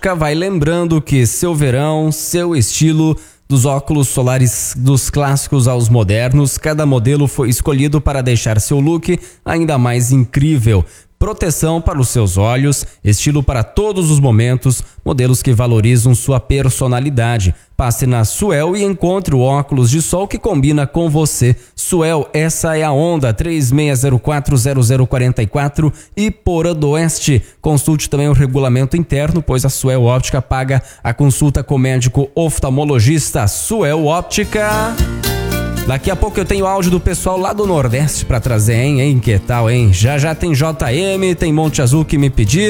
Óptica vai lembrando que seu verão, seu estilo, dos óculos solares dos clássicos aos modernos, cada modelo foi escolhido para deixar seu look ainda mais incrível. Proteção para os seus olhos, estilo para todos os momentos, modelos que valorizam sua personalidade. Passe na Suel e encontre o óculos de sol que combina com você. Suel, essa é a onda, 36040044 Iporã do Oeste. Consulte também o regulamento interno, pois a Suel Óptica paga a consulta com médico oftalmologista. Suel Óptica. Daqui a pouco eu tenho áudio do pessoal lá do Nordeste pra trazer, hein? Que tal, hein? Já tem JM, tem Monte Azul que me pediu.